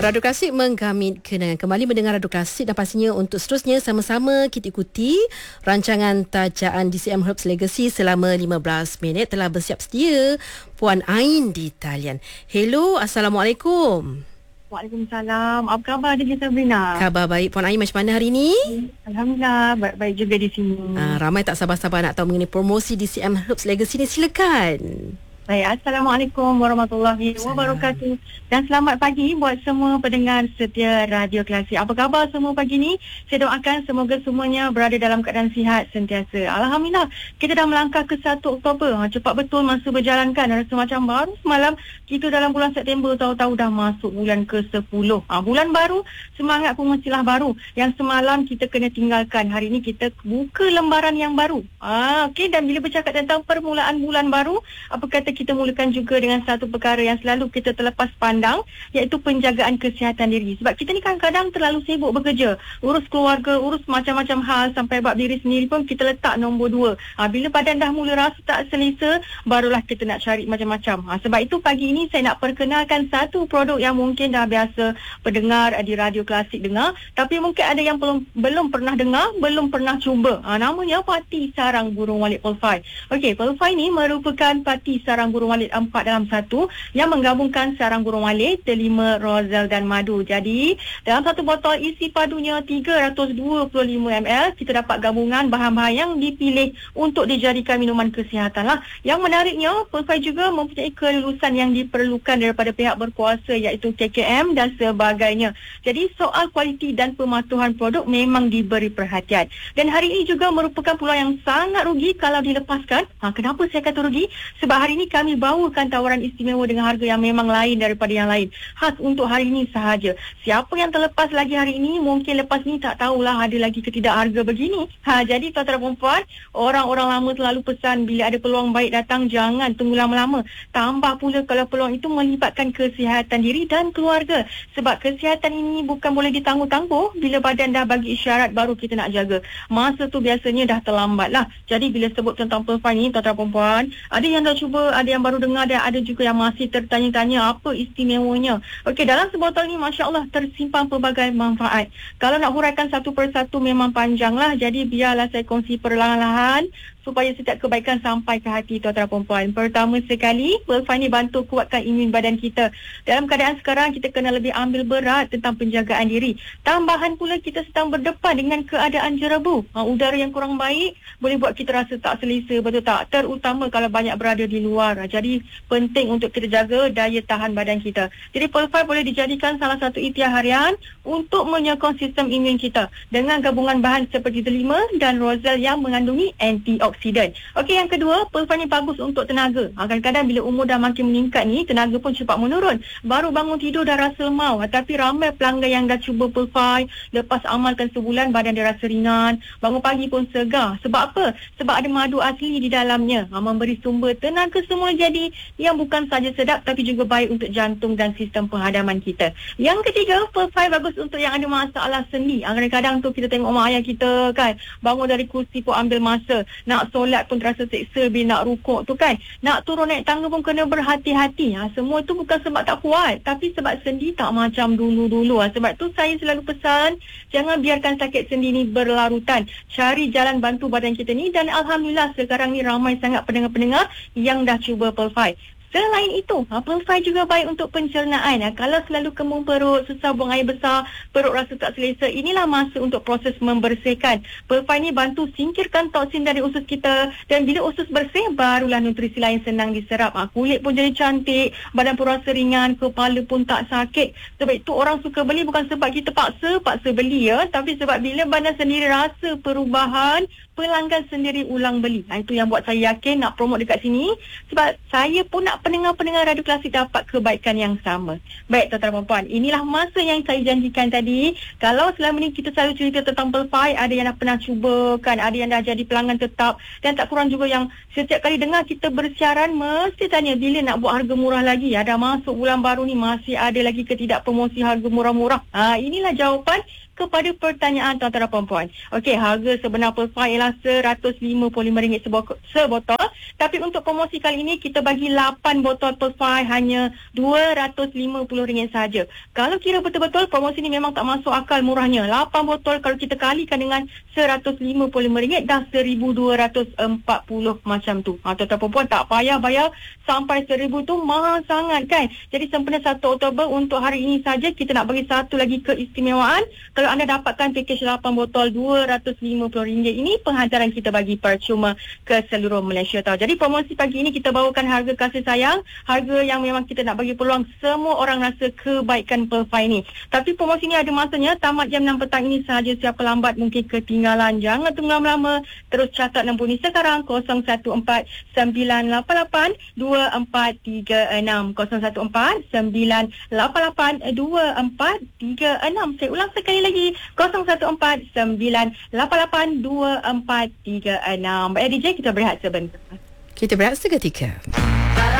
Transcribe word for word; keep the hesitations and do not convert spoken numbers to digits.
Radio Klasik menggamit kenangan kembali mendengar Radio Klasik dan pastinya untuk seterusnya sama-sama kita ikuti rancangan tajaan D C M Herbs Legacy selama lima belas minit. Telah bersiap sedia Puan Ain di talian. Hello, Assalamualaikum. Waalaikumsalam. Apa khabar Digi Sabrina? Khabar baik. Puan Ain macam mana hari ini? Alhamdulillah, baik-baik juga di sini. Ah, ramai tak sabar-sabar nak tahu mengenai promosi D C M Herbs Legacy ni. Silakan. Baik, Assalamualaikum warahmatullahi wabarakatuh. Dan selamat pagi buat semua pendengar setia Radio Klasik. Apa khabar semua pagi ni? Saya doakan semoga semuanya berada dalam keadaan sihat sentiasa. Alhamdulillah, kita dah melangkah ke satu Oktober. Ha, cepat betul masa berjalan kan. Rasa macam baru semalam kita dalam bulan September, tahu-tahu dah masuk bulan ke sepuluh. Ha, bulan baru, semangat pun mestilah baru. Yang semalam kita kena tinggalkan. Hari ni kita buka lembaran yang baru. Ha, okay, dan bila bercakap tentang permulaan bulan baru, apa kata kita mulakan juga dengan satu perkara yang selalu kita terlepas pandang, iaitu penjagaan kesihatan diri. Sebab kita ni kadang-kadang terlalu sibuk bekerja, urus keluarga, urus macam-macam hal, sampai bab diri sendiri pun kita letak nombor dua. Ha, bila badan dah mula rasa tak selesa, barulah kita nak cari macam-macam. Ha, sebab itu pagi ini saya nak perkenalkan satu produk yang mungkin dah biasa pendengar di Radio Klasik dengar, tapi mungkin ada yang belum belum pernah dengar, belum pernah cuba. Ha, namanya Pati Sarang Burung Walit Pearl-Fi. Okey, Pearl-Fi ni merupakan pati sarang sarang burung walit empat dalam satu yang menggabungkan sarang burung walit, delima, rozal dan madu. Jadi, dalam satu botol isi padunya tiga ratus dua puluh lima mililiter, kita dapat gabungan bahan-bahan yang dipilih untuk dijadikan minuman kesihatan lah. Yang menariknya, Pearl-Fi juga mempunyai kelulusan yang diperlukan daripada pihak berkuasa iaitu K K M dan sebagainya. Jadi, soal kualiti dan pematuhan produk memang diberi perhatian. Dan hari ini juga merupakan peluang yang sangat rugi kalau dilepaskan. Ha, kenapa saya kata rugi? Sebab hari ini kami bawakan tawaran istimewa dengan harga yang memang lain daripada yang lain. Khas untuk hari ini sahaja. Siapa yang terlepas lagi hari ini, mungkin lepas ni tak tahulah ada lagi ke tidak harga begini. Ha, jadi tuan-tuan dan perempuan, orang-orang lama selalu pesan bila ada peluang baik datang, jangan tunggu lama-lama. Tambah pula kalau peluang itu melibatkan kesihatan diri dan keluarga. Sebab kesihatan ini bukan boleh ditangguh-tangguh. Bila badan dah bagi isyarat, baru kita nak jaga. Masa tu biasanya dah terlambat lah. Jadi bila sebut tentang Pearl-Fi ni, tuan-tuan dan perempuan, ada yang dah cuba, ada yang baru dengar dan ada juga yang masih tertanya-tanya apa istimewanya. Okey, dalam sebotol ni Masya Allah tersimpan pelbagai manfaat. Kalau nak huraikan satu persatu memang panjang lah. Jadi biarlah saya kongsi perlahan-lahan supaya setiap kebaikan sampai ke hati tuan-tuan dan perempuan. Pertama sekali, Pearl-Fi ni bantu kuatkan imun badan kita. Dalam keadaan sekarang, kita kena lebih ambil berat tentang penjagaan diri. Tambahan pula kita sedang berdepan dengan keadaan jerebu. Ha, udara yang kurang baik boleh buat kita rasa tak selesa, betul tak? Terutama kalau banyak berada di luar. Jadi penting untuk kita jaga daya tahan badan kita. Jadi Pearl-Fi boleh dijadikan salah satu ikhtiar harian untuk menyokong sistem imun kita dengan gabungan bahan seperti delima dan rozal yang mengandungi antioksidan. Okey, yang kedua, Pearl-Fi ni bagus untuk tenaga. Ha, kadang-kadang bila umur dah makin meningkat ni, tenaga pun cepat menurun. Baru bangun tidur dah rasa lemau. Ha, tapi ramai pelanggan yang dah cuba Pearl-Fi, lepas amalkan sebulan badan dia rasa ringan, bangun pagi pun segar. Sebab apa? Sebab ada madu asli di dalamnya. Ha, memberi sumber tenaga semula jadi yang bukan saja sedap tapi juga baik untuk jantung dan sistem penghadaman kita. Yang ketiga, Pearl-Fi bagus untuk yang ada masalah sendi. Ha, kadang-kadang tu kita tengok mak ayah kita kan, bangun dari kursi pun ambil masa. Nak solat pun terasa seksa bila nak rukuk tu kan. Nak turun naik tangga pun kena berhati-hati. Ha, semua tu bukan sebab tak kuat, tapi sebab sendi tak macam dulu-dulu. Ha, sebab tu saya selalu pesan, jangan biarkan sakit sendi ni berlarutan. Cari jalan bantu badan kita ni dan Alhamdulillah sekarang ni ramai sangat pendengar-pendengar yang dah cuba Pearl-Fi. Selain itu, Pearl-Fi juga baik untuk pencernaan. Kalau selalu kemung perut, susah buang air besar, perut rasa tak selesa, inilah masa untuk proses membersihkan. Pearl-Fi ni bantu singkirkan toksin dari usus kita, dan bila usus bersih, barulah nutrisi lain senang diserap. Kulit pun jadi cantik, badan pun rasa ringan, kepala pun tak sakit. Sebab itu orang suka beli bukan sebab kita paksa, paksa beli ya, tapi sebab bila badan sendiri rasa perubahan, pelanggan sendiri ulang beli. Itu yang buat saya yakin nak promote dekat sini, sebab saya pun nak pendengar-pendengar Radio Klasik dapat kebaikan yang sama. Baik tuan-tuan dan puan, inilah masa yang saya janjikan tadi. Kalau selama ni kita selalu cerita tentang Pearl-Fi, ada yang dah pernah cuba kan, ada yang dah jadi pelanggan tetap, dan tak kurang juga yang setiap kali dengar kita bersiaran mesti tanya bila nak buat harga murah lagi. Ada masuk bulan baru ni masih ada lagi ke tidak promosi harga murah-murah. Ha, inilah jawapan kepada pertanyaan tuan-tuan dan puan-puan. Okey, harga sebenar Pearl-Fi ialah seratus lima puluh lima ringgit sebotol. Tapi untuk promosi kali ini kita bagi lapan botol Perfai hanya dua ratus lima puluh ringgit saja. Kalau kira betul-betul promosi ni memang tak masuk akal murahnya. lapan botol kalau kita kalikan dengan seratus lima puluh lima ringgit dah seribu dua ratus empat puluh macam tu. Ha, tuan-tuan perempuan tak payah bayar sampai seribu tu, mahal sangat kan. Jadi sempena satu Oktober untuk hari ini saja kita nak bagi satu lagi keistimewaan. Kalau anda dapatkan pakej lapan botol dua ratus lima puluh ringgit ini, penghantaran kita bagi percuma ke seluruh Malaysia tau. Jadi promosi pagi ini kita bawakan harga kasih sayang, harga yang memang kita nak bagi peluang semua orang rasa kebaikan Perfai ni. Tapi promosi ni ada masanya, tamat jam enam petang ini sahaja. Siapa lambat mungkin ketinggalan, jangan tunggu lama-lama, terus catat nombor ni sekarang kosong satu empat sembilan lapan lapan dua empat tiga enam kosong satu empat sembilan lapan lapan dua empat tiga enam. Saya ulang sekali lagi, kosong satu empat sembilan lapan lapan dua empat tiga enam. Baik D J, kita berehat sebentar. Kita berehat seketika.